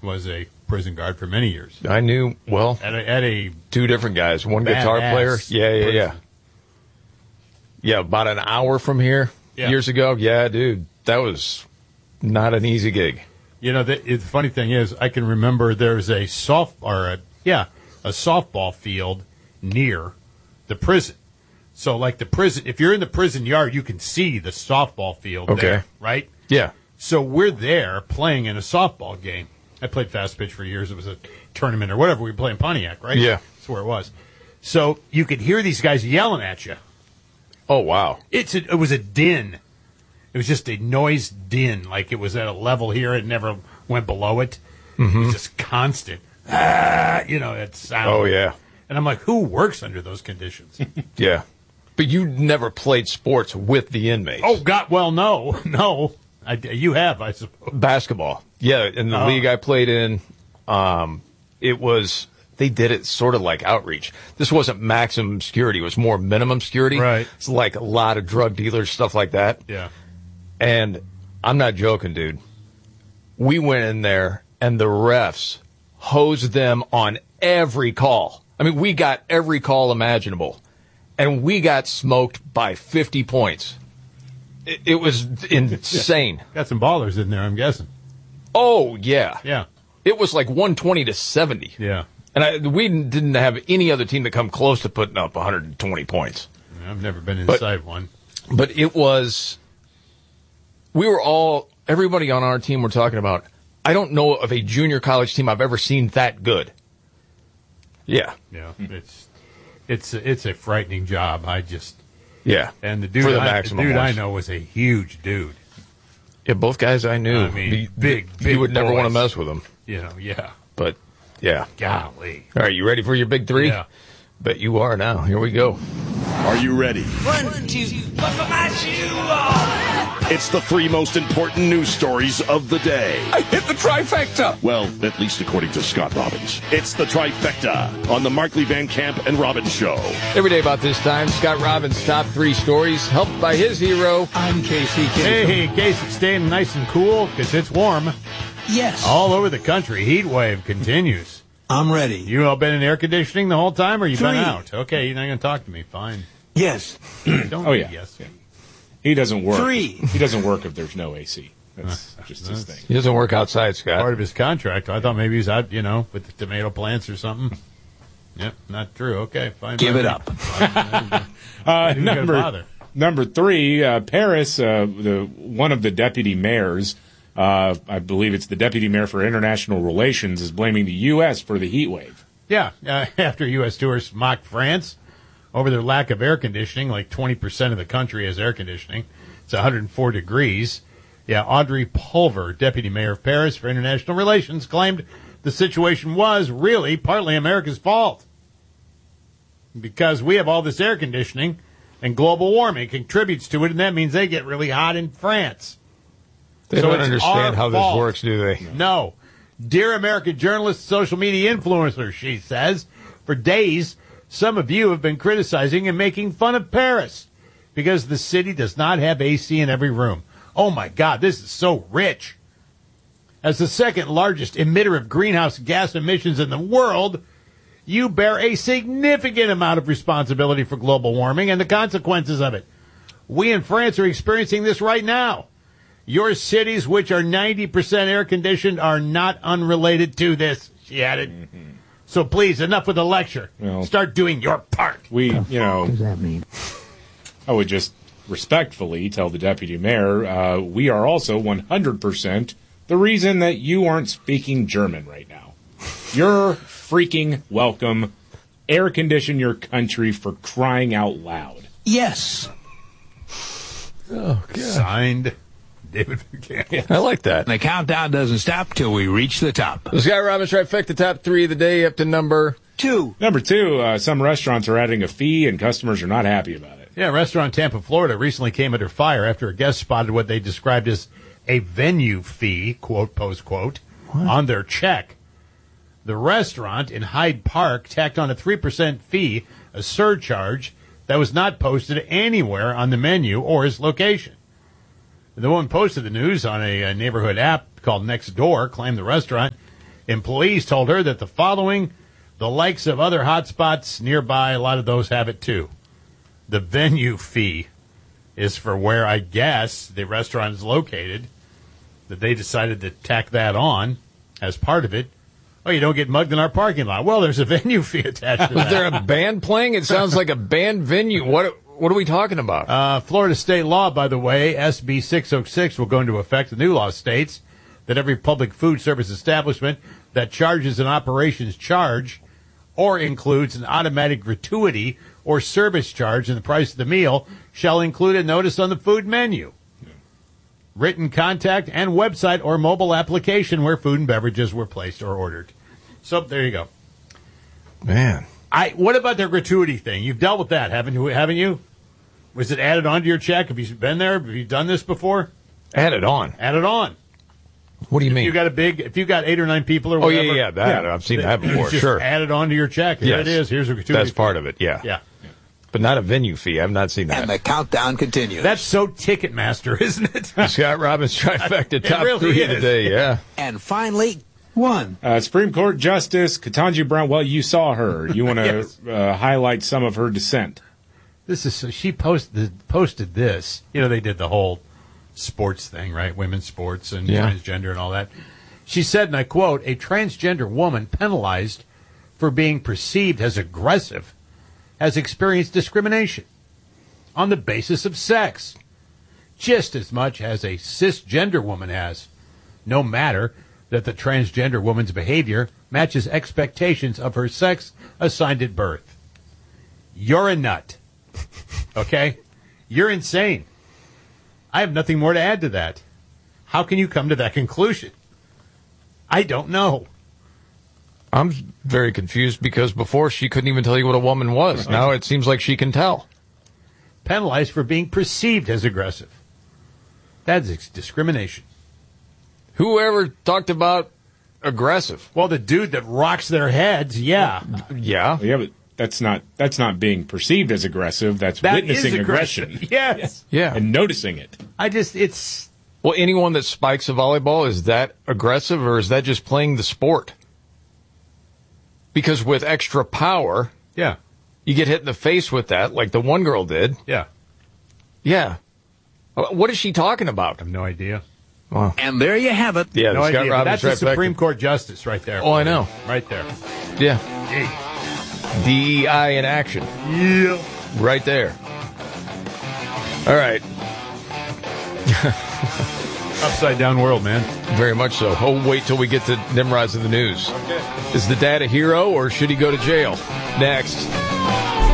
was a prison guard for many years. I knew, well, At a two different guys. One guitar player. Yeah. Yeah, about an hour from here years ago. Yeah, dude, that was not an easy gig. You know, the funny thing is, I can remember there's a softball field near the prison. So, like the prison, if you're in the prison yard, you can see the softball field there, right? Yeah. So we're there playing in a softball game. I played fast pitch for years. It was a tournament or whatever. We played in Pontiac, right? Yeah. That's where it was. So you could hear these guys yelling at you. Oh, wow. It was a din. It was just a noise din. Like it was at a level here. It never went below it. It was just constant. That sound. Oh, yeah. And I'm like, who works under those conditions? Yeah. But you never played sports with the inmates. Oh, God. Well, no. You have, I suppose. Basketball. Yeah, in the league I played in, they did it sort of like outreach. This wasn't maximum security. It was more minimum security. Right. It's like a lot of drug dealers, stuff like that. Yeah. And I'm not joking, dude. We went in there, and the refs hosed them on every call. I mean, we got every call imaginable. And we got smoked by 50 points. It was insane. Got some ballers in there, I'm guessing. Oh, yeah. Yeah. It was like 120-70. Yeah. And we didn't have any other team that come close to putting up 120 points. I've never been inside one. But it was, everybody on our team were talking about, I don't know of a junior college team I've ever seen that good. Yeah. Yeah. It's a frightening job. Yeah. And the dude I know was a huge dude. Yeah, both guys I knew. I mean, big you would never boys. want to mess with them. Yeah. But, yeah. Golly. All right, you ready for your big three? Yeah. Bet you are now. Here we go. Are you ready? 1, 2, buckle my shoe on. It's the three most important news stories of the day. I hit the trifecta. Well, at least according to Scott Robbins. It's the trifecta on the Markley Van Camp and Robbins Show. Every day about this time, Scott Robbins' top three stories, helped by his hero. I'm Casey Kasem. Hey, Casey, staying nice and cool because it's warm. Yes. All over the country. Heat wave continues. I'm ready. You all been in air conditioning the whole time, or you been 3. out? Okay, you're not going to talk to me. Fine. Yes. Don't Oh, yeah. Yes. Yeah. He doesn't work. 3. He doesn't work if there's no AC. That's just his thing. He doesn't work outside, Scott. Part of his contract. I thought maybe he's out, with the tomato plants or something. Yep, not true. Okay, fine. Give it up. Number 3, Paris, one of the deputy mayors, I believe it's the deputy mayor for international relations, is blaming the U.S. for the heat wave. Yeah, after U.S. tourists mocked France over their lack of air conditioning, like 20% of the country has air conditioning. It's 104 degrees. Yeah, Audrey Pulver, deputy mayor of Paris for international relations, claimed the situation was really partly America's fault because we have all this air conditioning and global warming contributes to it, and that means they get really hot in France. They don't understand how fault. this works, do they? No. Dear American journalists, social media influencers, she says, for days, some of you have been criticizing and making fun of Paris because the city does not have AC in every room. Oh, my God, this is so rich. As the second largest emitter of greenhouse gas emissions in the world, you bear a significant amount of responsibility for global warming and the consequences of it. We in France are experiencing this right now. Your cities, which are 90% air-conditioned, are not unrelated to this, she added. Mm-hmm. So please, enough with the lecture. Well, start doing your part. What does that mean? I would just respectfully tell the deputy mayor, we are also 100% the reason that you aren't speaking German right now. You're freaking welcome. Air condition your country for crying out loud. Yes. Oh, God. Signed, David Buchanan. I like that. The countdown doesn't stop till we reach the top. The Scott Robbins Trifecta top 3 of the day up to number 2. Number 2, some restaurants are adding a fee and customers are not happy about it. Yeah, a restaurant in Tampa, Florida recently came under fire after a guest spotted what they described as a venue fee, quote, post quote, on their check. The restaurant in Hyde Park tacked on a 3% fee, a surcharge, that was not posted anywhere on the menu or its location. The woman posted the news on a neighborhood app called Nextdoor, claimed the restaurant Employees told her that the likes of other hotspots nearby, a lot of those have it too. The venue fee is for where I guess the restaurant is located, that they decided to tack that on as part of it. Oh, you don't get mugged in our parking lot. Well, there's a venue fee attached to that. Was there a band playing? It sounds like a band venue. What are we talking about? Florida state law, by the way, SB 606, will go into effect. The new law states that every public food service establishment that charges an operations charge or includes an automatic gratuity or service charge in the price of the meal shall include a notice on the food menu, written contact, and website or mobile application where food and beverages were placed or ordered. So there you go. Man. What about their gratuity thing? You've dealt with that, haven't you? Was it added onto your check? Have you been there? Have you done this before? Added on. Added on. What do you mean? If you got 8 or 9 people or whatever. Oh, yeah, I've seen that before, just sure. Added onto your check. Here Yes. it is. Here's a gratuity. That's part of it, yeah. Yeah. But not a venue fee. I've not seen that. And the countdown continues. That's so Ticketmaster, isn't it? Scott Robbins trifecta top really 3 is. today, yeah. And finally, one. Supreme Court Justice Ketanji Brown. Well, you saw her. You want to Yes. highlight some of her dissent. She posted this. You know, they did the whole sports thing, right? Women's sports and transgender and all that. She said, and I quote, "A transgender woman penalized for being perceived as aggressive has experienced discrimination on the basis of sex, just as much as a cisgender woman has, no matter that the transgender woman's behavior matches expectations of her sex assigned at birth." You're a nut. Okay? You're insane. I have nothing more to add to that. How can you come to that conclusion? I don't know. I'm very confused because before she couldn't even tell you what a woman was. Now it seems like she can tell. Penalized for being perceived as aggressive. That's discrimination. Whoever talked about aggressive? Well, the dude that rocks their heads, yeah. Yeah. Yeah, but that's not being perceived as aggressive. That's That witnessing is aggression. Yes. Yeah. And noticing it. It's... Well, anyone that spikes a volleyball, is that aggressive or is that just playing the sport? Because with extra power, Yeah. you get hit in the face with that, like the one girl did. Yeah. Yeah. What is she talking about? I have no idea. Wow. And there you have it. Yeah, No Scott idea. But Robbins that's a trifecta. Supreme Court justice right there. Oh, I know. Right there. Yeah. Gee. DEI in action. Yeah. Right there. All right. Upside down world, man. Very much so. Oh, wait till we get to Nimrod's in the news. Okay. Is the dad a hero or should he go to jail? Next.